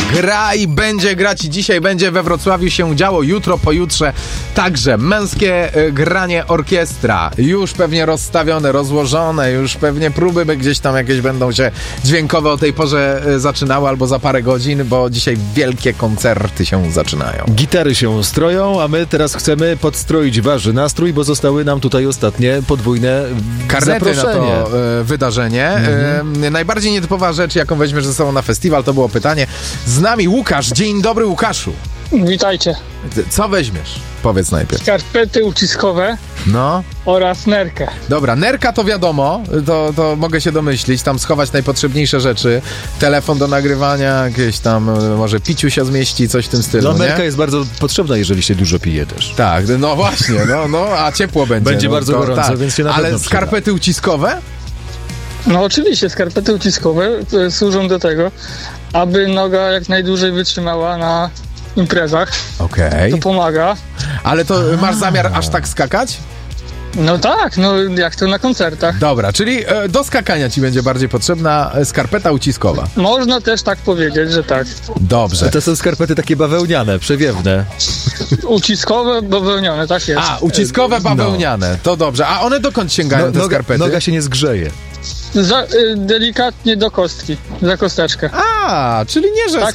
gra i będzie grać i dzisiaj będzie we Wrocławiu się działo, jutro, pojutrze także męskie granie orkiestra, już pewnie rozstawione, rozłożone, już pewnie próby gdzieś tam jakieś będą się dźwiękowe o tej porze zaczynały albo za parę godzin, bo dzisiaj wielkie koncerty się zaczynają. Gitary się stroją, a my teraz chcemy podstroić wasz nastrój, bo zostały nam tutaj ostatnie podwójne karnety na zaproszenie. to wydarzenie. Najbardziej nietypowa rzecz, jaką weźmiesz ze sobą na festiwal, to było pytanie. Z nami Łukasz. Dzień dobry, Łukaszu. Witajcie. Co weźmiesz? Powiedz najpierw. Skarpety uciskowe No. oraz nerkę. Dobra, nerka to wiadomo, to mogę się domyślić, tam schować najpotrzebniejsze rzeczy, telefon do nagrywania, jakieś tam, może piciu się zmieści, coś w tym stylu, No, nerka nie? jest bardzo potrzebna, jeżeli się dużo pije też. Tak, no właśnie, a ciepło będzie. Będzie bardzo gorąco, tak. więc się na pewno Ale przyda. skarpety uciskowe? No oczywiście, skarpety uciskowe służą do tego, aby noga jak najdłużej wytrzymała na imprezach. Okej. To pomaga. Ale to masz zamiar aż tak skakać? No tak, no jak to na koncertach. Dobra, czyli do skakania ci będzie bardziej potrzebna skarpeta uciskowa. Można też tak powiedzieć, że tak. Dobrze. To są skarpety takie bawełniane, przewiewne. Uciskowe, bawełnione, tak jest. A, uciskowe bawełniane, to dobrze. A one dokąd sięgają, te skarpety? Noga się nie zgrzeje. Delikatnie do kostki, za kosteczkę. A, czyli nie, że Tak